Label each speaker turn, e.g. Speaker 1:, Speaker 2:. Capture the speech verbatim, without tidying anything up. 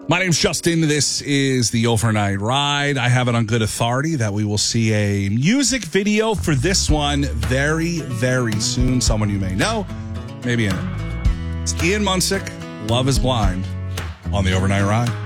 Speaker 1: My name's Justin. This is the Overnight Ride. I have it on good authority that we will see a music video for this one very, very soon. Someone you may know, maybe in it. It's Ian Munsick, Love is Blind, on the Overnight Ride.